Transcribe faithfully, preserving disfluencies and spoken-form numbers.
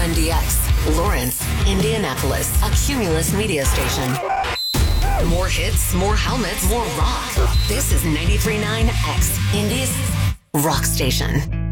M D X, Lawrence, Indianapolis, a Cumulus media station. More hits, more helmets, more rock. This is ninety-three point nine X, Indy's rock station.